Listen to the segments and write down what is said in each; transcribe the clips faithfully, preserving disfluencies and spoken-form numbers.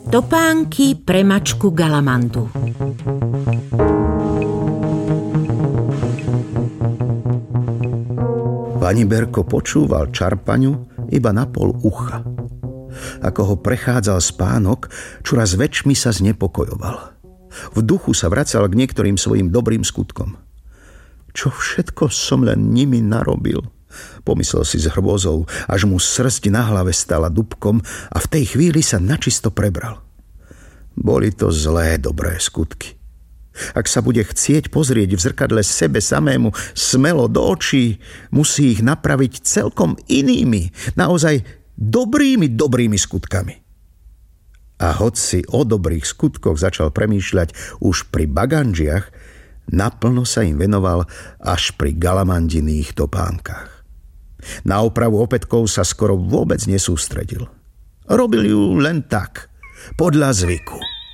Topánky pre mačku Galamandu. Pani Berko počúval čarpaňu iba na pol ucha. Ako ho prechádzal spánok, čoraz väčšmi sa znepokojoval. V duchu sa vracal k niektorým svojim dobrým skutkom. Čo všetko som len nimi narobil, pomyslel si s hrôzou, až mu srsť na hlave stala dúbkom a v tej chvíli sa načisto prebral. Boli to zlé dobré skutky. Ak sa bude chcieť pozrieť v zrkadle sebe samému smelo do očí, musí ich napraviť celkom inými, naozaj dobrými, dobrými skutkami. A hoci o dobrých skutkoch začal premýšľať už pri bagandžiach, naplno sa im venoval až pri galamandiných topánkach. Na opravu opätkov sa skoro vôbec nesústredil. Robil ju len tak, podľa zvyku.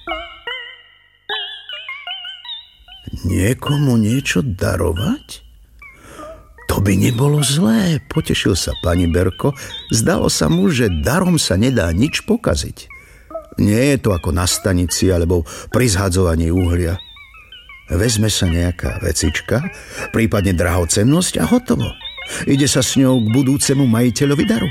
Niekomu niečo darovať? To by nebolo zlé, potešil sa pani Berko. Zdalo sa mu, že darom sa nedá nič pokaziť. Nie je to ako na stanici alebo pri zhadzovaní uhlia. Vezme sa nejaká vecička, prípadne drahocennosť a hotovo. Ide sa s ňou k budúcemu majiteľovi daru.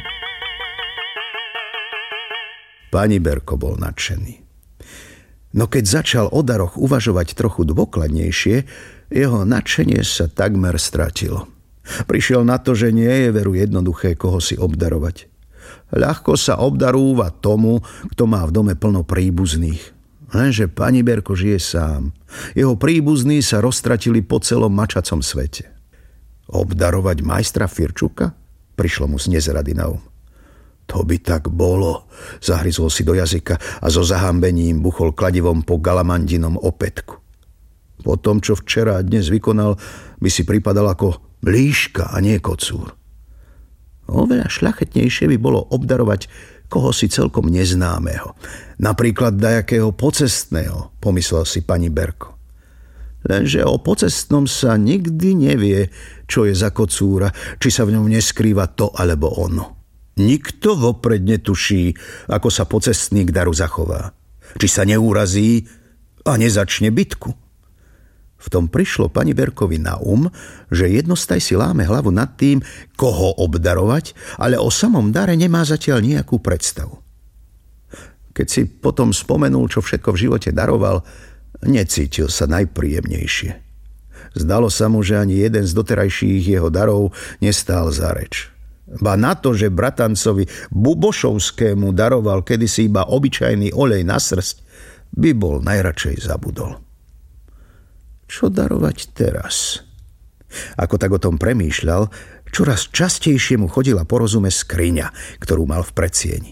Pani Berko bol nadšený. No keď začal o daroch uvažovať trochu dôkladnejšie, jeho nadšenie sa takmer stratilo. Prišiel na to, že nie je veru jednoduché koho si obdarovať. Ľahko sa obdarúva tomu, kto má v dome plno príbuzných. Lenže pani Berko žije sám. Jeho príbuzní sa roztratili po celom mačacom svete. Obdarovať majstra Firčuka? Prišlo mu z nezrady na um. To by tak bolo, zahryzol si do jazyka a so zahambením buchol kladivom po galamandinom opätku. Po tom, čo včera a dnes vykonal, by si pripadal ako líška a nie kocúr. Oveľa šľachetnejšie by bolo obdarovať koho si celkom neznámeho. Napríklad dajakého pocestného, pomyslel si pani Berko. Lenže o pocestnom sa nikdy nevie, čo je za kocúra, či sa v ňom neskrýva to alebo ono. Nikto vopred netuší, ako sa pocestný k daru zachová. Či sa neúrazí a nezačne bitku. V tom prišlo pani Berkovi na um, že jednostaj si láme hlavu nad tým, koho obdarovať, ale o samom dare nemá zatiaľ nejakú predstavu. Keď si potom spomenul, čo všetko v živote daroval, necítil sa najpríjemnejšie. Zdalo sa mu, že ani jeden z doterajších jeho darov nestál za reč. Ba na to, že bratancovi Bubošovskému daroval kedysi iba obyčajný olej na srsť, by bol najradšej zabudol. Čo darovať teraz? Ako tak o tom premýšľal, čoraz častejšie mu chodila po rozume skriňa, ktorú mal v predsieni.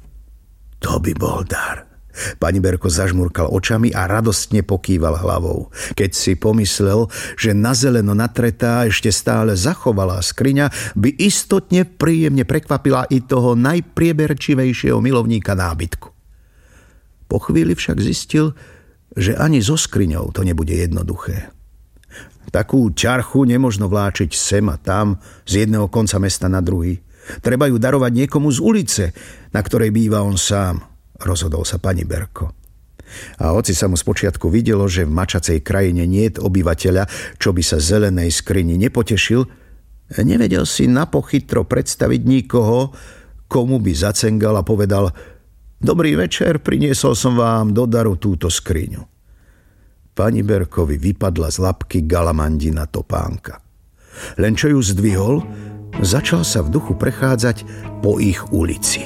To by bol dar. Pani Berko zažmurkal očami a radostne pokýval hlavou, keď si pomyslel, že na zeleno natretá ešte stále zachovalá skriňa by istotne príjemne prekvapila i toho najprieberčivejšieho milovníka nábytku. Po chvíli však zistil, že ani so skriňou to nebude jednoduché. Takú ťarchu nemožno vláčiť sem a tam, z jedného konca mesta na druhý. Treba ju darovať niekomu z ulice, na ktorej býva on sám, rozhodol sa pani Berko. A hoci sa mu spočiatku videlo, že v mačacej krajine niet obyvateľa, čo by sa zelenej skrini nepotešil, nevedel si napochytro predstaviť nikoho, komu by zacengal a povedal: Dobrý večer, priniesol som vám do daru túto skriňu. Pani Berkovi vypadla z labky galamandina topánka. Len čo ju zdvihol, začal sa v duchu prechádzať po ich ulici.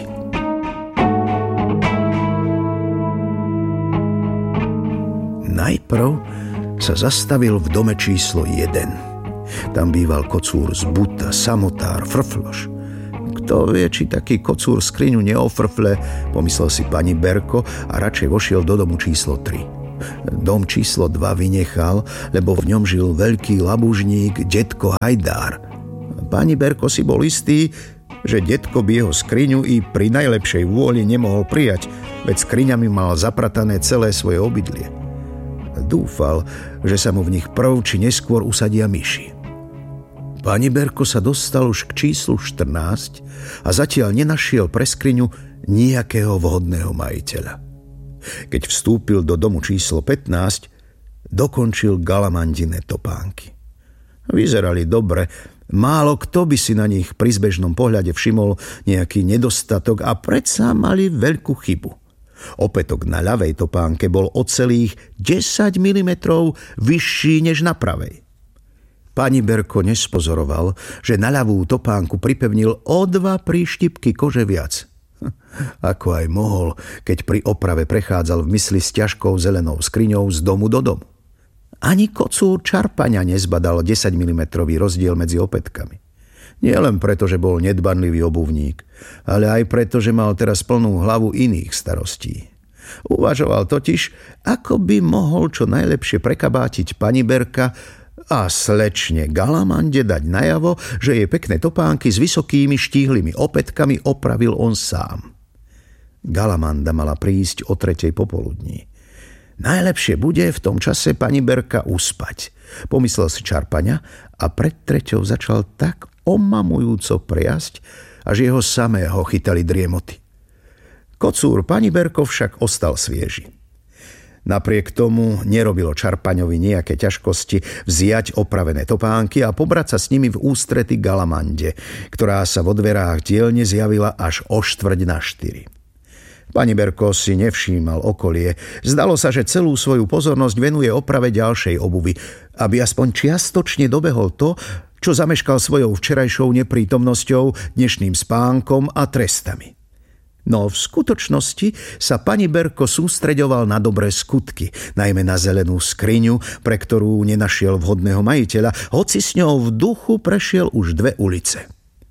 Najprv sa zastavil v dome číslo jeden. Tam býval kocúr z Buta, samotár, frfloš. Kto vie, či taký kocúr skriňu neofrfle, pomyslel si pani Berko a radšej vošiel do domu číslo tri. Dom číslo dva vynechal, lebo v ňom žil veľký labužník, detko Hajdár. Pani Berko si bol istý, že detko by jeho skriňu i pri najlepšej vôli nemohol prijať, veď skriňami mal zapratané celé svoje obydlie. Dúfal, že sa mu v nich prv či neskôr usadia myši. Pani Berko sa dostal už k číslu štrnásť a zatiaľ nenašiel pre skriňu nejakého vhodného majiteľa. Keď vstúpil do domu číslo pätnásť, dokončil galamandine topánky. Vyzerali dobre, málo kto by si na nich pri zbežnom pohľade všimol nejaký nedostatok a predsa mali veľkú chybu. Opätok na ľavej topánke bol o celých desať milimetrov vyšší než na pravej. Pani Berko nespozoroval, že na ľavú topánku pripevnil o dva príštipky kože viac. Ako aj mohol, keď pri oprave prechádzal v mysli s ťažkou zelenou skriňou z domu do domu. Ani kocúr Čarpaňa nezbadal desať milimetrový rozdiel medzi opätkami. Nie len preto, že bol nedbanlivý obuvník, ale aj preto, že mal teraz plnú hlavu iných starostí. Uvažoval totiž, ako by mohol čo najlepšie prekabátiť pani Berka a slečne Galamande dať najavo, že jej pekné topánky s vysokými štíhlymi opätkami opravil on sám. Galamanda mala prísť o tretej popoludní. Najlepšie bude v tom čase pani Berka uspať, pomyslel si Čarpaňa a pred treťou začal tak omamujúco priasť, až jeho samého chytali driemoty. Kocúr pani Berko však ostal svieži. Napriek tomu nerobilo Čarpaňovi nejaké ťažkosti vziať opravené topánky a pobrať sa s nimi v ústrety Galamande, ktorá sa vo dverách dielne zjavila až o štvrť na štyri. Pani Berko si nevšímal okolie. Zdalo sa, že celú svoju pozornosť venuje oprave ďalšej obuvy, aby aspoň čiastočne dobehol to, čo zameškal svojou včerajšou neprítomnosťou, dnešným spánkom a trestami. No v skutočnosti sa pani Berko sústreďoval na dobré skutky, najmä na zelenú skriňu, pre ktorú nenašiel vhodného majiteľa, hoci s ňou v duchu prešiel už dve ulice.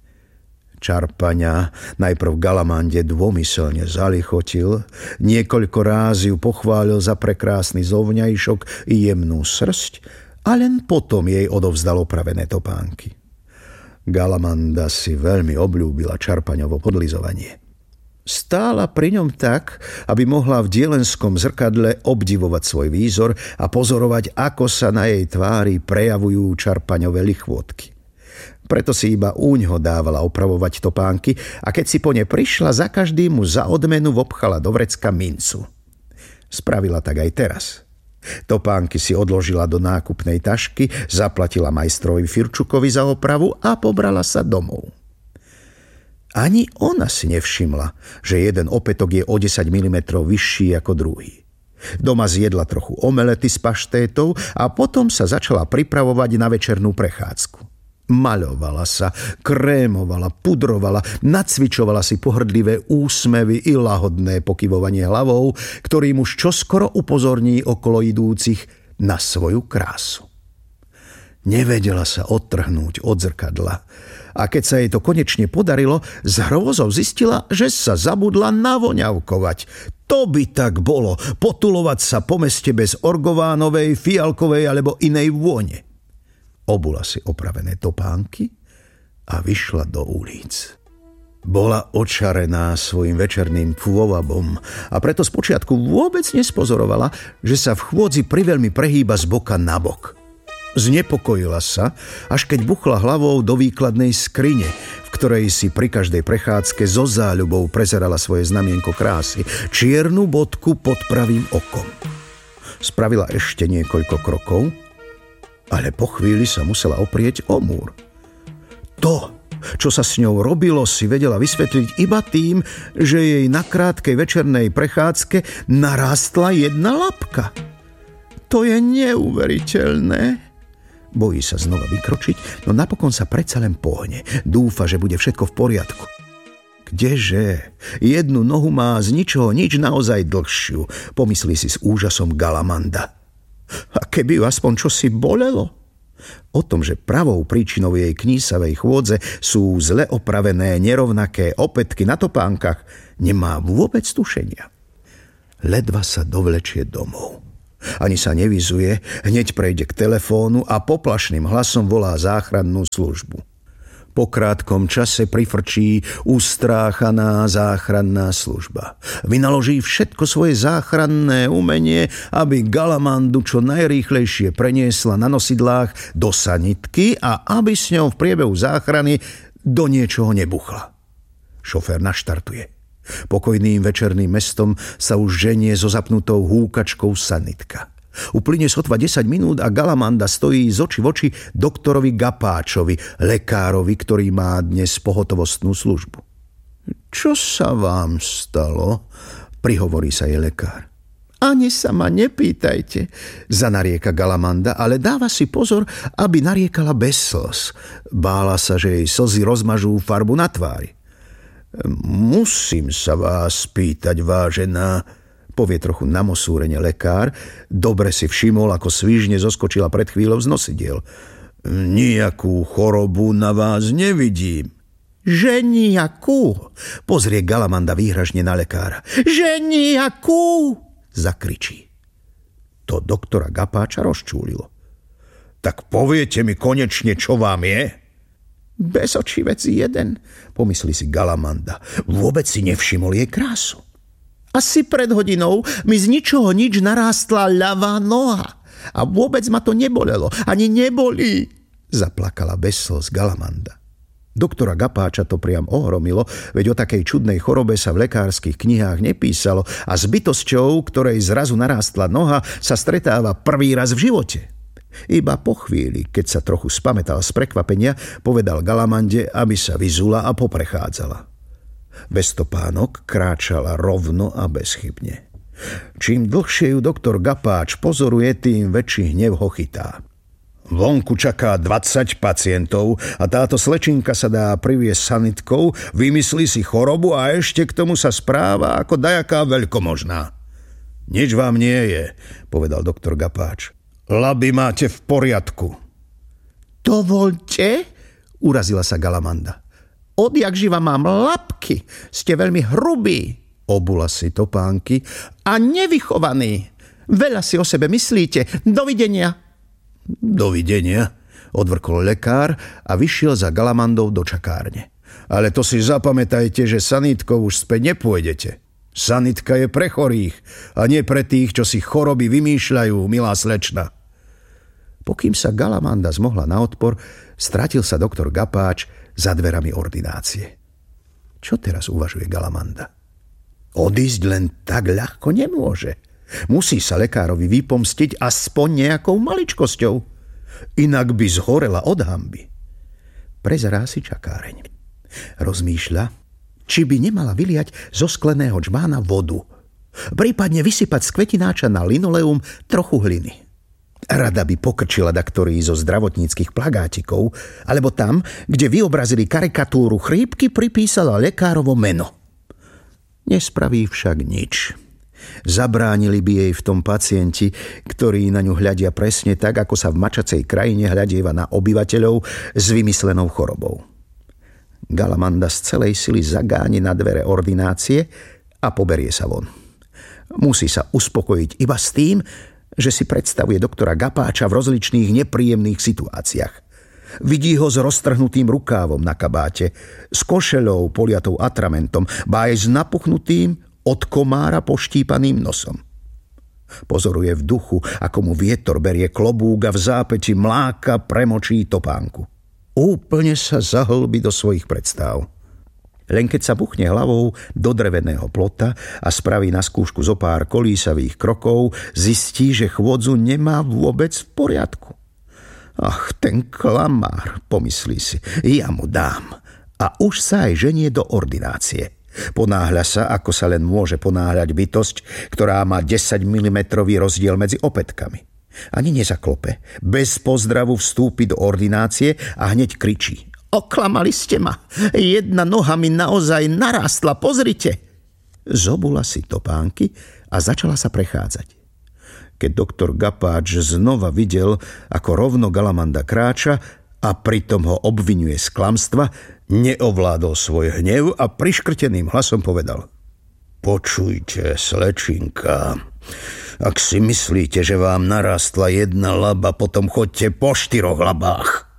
Čarpaňa najprv Galamande dômyselne zalichotil, niekoľko ráz ju pochválil za prekrásny zovňajšok i jemnú srsť a len potom jej odovzdal opravené topánky. Galamanda si veľmi obľúbila Čarpaňovo podlizovanie. Stála pri ňom tak, aby mohla v dielenskom zrkadle obdivovať svoj výzor a pozorovať, ako sa na jej tvári prejavujú Čarpaňové lichvotky. Preto si iba úňho dávala opravovať topánky a keď si po ne prišla, za každým mu za odmenu vopchala do vrecka mincu. Spravila tak aj teraz. Topánky si odložila do nákupnej tašky, zaplatila majstrovi Firčukovi za opravu a pobrala sa domov. Ani ona si nevšimla, že jeden opätok je o desať milimetrov vyšší ako druhý. Doma zjedla trochu omelety s paštétou a potom sa začala pripravovať na večernú prechádzku. Maľovala sa, krémovala, pudrovala, nacvičovala si pohrdlivé úsmevy i lahodné pokyvovanie hlavou, ktorým už čoskoro upozorní okolo idúcich na svoju krásu. Nevedela sa odtrhnúť od zrkadla a keď sa jej to konečne podarilo, s hrôzou zistila, že sa zabudla navoňavkovať. To by tak bolo, potulovať sa po meste bez orgovánovej, fialkovej alebo inej vône. Obula si opravené topánky a vyšla do ulic. Bola očarená svojim večerným pôvabom a preto spočiatku vôbec nespozorovala, že sa v chôdzi priveľmi prehýba z boka na bok. Znepokojila sa, až keď buchla hlavou do výkladnej skrine, v ktorej si pri každej prechádzke so záľubou prezerala svoje znamienko krásy, čiernu bodku pod pravým okom. Spravila ešte niekoľko krokov, ale po chvíli sa musela oprieť o múr. To, čo sa s ňou robilo, si vedela vysvetliť iba tým, že jej na krátkej večernej prechádzke narástla jedna labka. To je neuveriteľné. Bojí sa znova vykročiť, no napokon sa predsa len pohne. Dúfa, že bude všetko v poriadku. Kdeže? Jednu nohu má z ničoho nič naozaj dlhšiu, pomyslí si s úžasom Galamanda. A keby ju aspoň čosi bolelo? O tom, že pravou príčinou jej knísavej chôdze sú zle opravené nerovnaké opätky na topánkach, nemá vôbec tušenia. Ledva sa dovlečie domov. Ani sa nevyzuje, hneď prejde k telefónu a poplašným hlasom volá záchrannú službu. Po krátkom čase prifrčí ustráchaná záchranná služba. Vynaloží všetko svoje záchranné umenie, aby Galamandu čo najrýchlejšie preniesla na nosidlách do sanitky a aby s ňou v priebehu záchrany do niečoho nebuchla. Šofér naštartuje. Pokojným večerným mestom sa už ženie so zapnutou húkačkou sanitka. Uplynie sotva desať minút a Galamanda stojí z oči v oči doktorovi Gapáčovi, lekárovi, ktorý má dnes pohotovostnú službu. Čo sa vám stalo? Prihovorí sa jej lekár. Ani sa ma nepýtajte, zanarieka Galamanda, ale dáva si pozor, aby nariekala bez slz. Bála sa, že jej slzy rozmažú farbu na tvári. Musím sa vás pýtať, vážená, povie trochu namosúrene lekár. Dobre si všimol, ako svižne zoskočila pred chvíľou z nosidiel. Nijakú chorobu na vás nevidím. Že nijakú? Pozrie Galamanda výhražne na lekára. Že nijakú? Zakričí. To doktora Gapáča rozčúlilo. Tak poviete mi konečne, čo vám je? Bezočivec jeden, pomyslí si Galamanda. Vôbec si nevšimol jej krásu. Asi pred hodinou mi z ničoho nič narástla ľavá noha. A vôbec ma to nebolelo. Ani nebolí. Zaplakala bez slz Galamanda. Doktora Gapáča to priam ohromilo, veď o takej čudnej chorobe sa v lekárskych knihách nepísalo a s bytosťou, ktorej zrazu narástla noha, sa stretáva prvý raz v živote. Iba po chvíli, keď sa trochu spamätal z prekvapenia, povedal Galamande, aby sa vyzula a poprechádzala. Bez topánok kráčala rovno a bezchybne. Čím dlhšie ju doktor Gapáč pozoruje, tým väčší hnev ho chytá. Vonku čaká dvadsať pacientov a táto slečinka sa dá priviesť sanitkou, vymyslí si chorobu a ešte k tomu sa správa ako dajaká veľkomožná. Nič vám nie je, povedal doktor Gapáč. Laby máte v poriadku. Dovoľte, urazila sa Galamanda. Odjak živa mám labky, ste veľmi hrubí, obula si topánky, a nevychovaní. Veľa si o sebe myslíte. Dovidenia. Dovidenia, odvrkol lekár a vyšiel za Galamandou do čakárne. Ale to si zapamätajte, že sanitkou už späť nepôjdete. Sanitka je pre chorých a nie pre tých, čo si choroby vymýšľajú, milá slečna. Pokým sa Galamanda zmohla na odpor, stratil sa doktor Gapáč za dverami ordinácie. Čo teraz uvažuje Galamanda? Odísť len tak ľahko nemôže. Musí sa lekárovi vypomstiť aspoň nejakou maličkosťou. Inak by zhorela od hanby. Prezerá si čakáreň. Rozmýšľa, či by nemala vyliať zo skleného džbána vodu. Prípadne vysypať z kvetináča na linoleum trochu hliny. Rada by pokrčila daktorí zo zdravotníckych plagátikov, alebo tam, kde vyobrazili karikatúru chrípky, pripísala lekárovo meno. Nespraví však nič. Zabránili by jej v tom pacienti, ktorí na ňu hľadia presne tak, ako sa v mačacej krajine hľadieva na obyvateľov s vymyslenou chorobou. Galamanda z celej sily zagáni na dvere ordinácie a poberie sa von. Musí sa uspokojiť iba s tým, že si predstavuje doktora Gapáča v rozličných nepríjemných situáciách. Vidí ho s roztrhnutým rukávom na kabáte, s košeľou poliatou atramentom, ba aj s napuchnutým od komára poštípaným nosom. Pozoruje v duchu, ako mu vietor berie klobúk a v zápäti mláka premočí topánku. Úplne sa zahlbí do svojich predstav. Len keď sa buchne hlavou do dreveného plota a spraví na skúšku zo pár kolísavých krokov, zistí, že chôdzu nemá vôbec v poriadku. Ach, ten klamár, pomyslí si, ja mu dám. A už sa aj ženie do ordinácie. Ponáhľa sa, ako sa len môže ponáhľať bytosť, ktorá má desať milimetrov rozdiel medzi opätkami. Ani nezaklope. Bez pozdravu vstúpi do ordinácie a hneď kričí. Oklamali ste ma. Jedna noha mi naozaj narástla, pozrite. Zobula si topánky a začala sa prechádzať. Keď doktor Gapáč znova videl, ako rovno Galamanda kráča a pritom ho obviňuje z klamstva, neovládol svoj hnev a priškrteným hlasom povedal: Počujte, slečinka, ak si myslíte, že vám narástla jedna laba, potom choďte po štyroch labách.